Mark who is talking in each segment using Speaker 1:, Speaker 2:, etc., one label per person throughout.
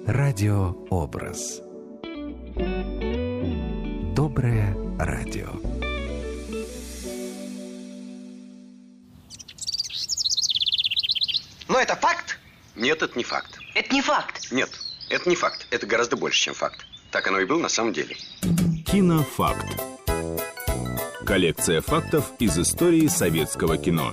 Speaker 1: Радиообраз. Доброе радио.
Speaker 2: Но это факт?
Speaker 3: Нет, это не факт.
Speaker 2: Это не факт?
Speaker 3: Нет, это не факт. Это гораздо больше, чем факт. Так оно и было на самом деле.
Speaker 4: Кинофакт. Коллекция фактов из истории советского кино.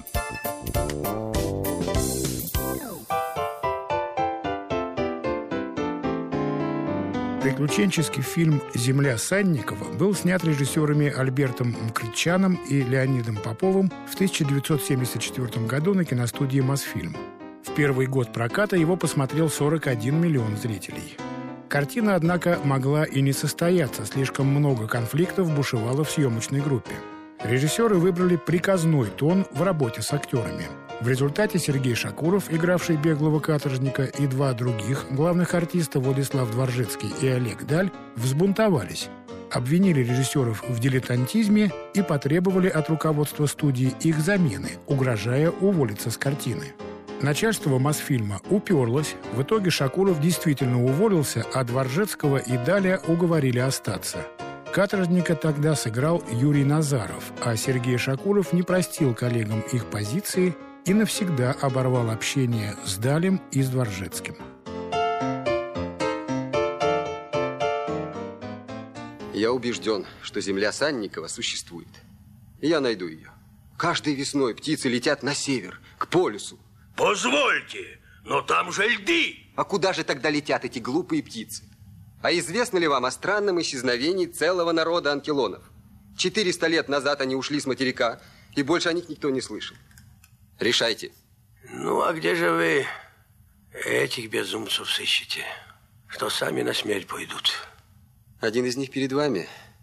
Speaker 5: Приключенческий фильм «Земля Санникова» был снят режиссерами Альбертом Мкртчяном и Леонидом Поповым в 1974 году на киностудии «Мосфильм». В первый год проката его посмотрел 41 миллион зрителей. Картина, однако, могла и не состояться, слишком много конфликтов бушевало в съемочной группе. Режиссеры выбрали приказной тон в работе с актерами. В результате Сергей Шакуров, игравший беглого каторжника, и два других главных артиста, Владислав Дворжецкий и Олег Даль, взбунтовались, обвинили режиссеров в дилетантизме и потребовали от руководства студии их замены, угрожая уволиться с картины. Начальство Мосфильма уперлось, в итоге Шакуров действительно уволился, а Дворжецкого и Даля уговорили остаться. Каторжника тогда сыграл Юрий Назаров, а Сергей Шакуров не простил коллегам их позиции и навсегда оборвал общение с Далем и с Дворжецким.
Speaker 3: Я убежден, что земля Санникова существует. И я найду ее. Каждой весной птицы летят на север, к полюсу.
Speaker 6: Позвольте, но там же льды.
Speaker 3: А куда же тогда летят эти глупые птицы? А известно ли вам о странном исчезновении целого народа анкилонов? 400 лет назад они ушли с материка, и больше о них никто не слышал. Решайте.
Speaker 6: Ну, а где же вы этих безумцев сыщете, что сами на смерть пойдут?
Speaker 3: Один из них перед вами.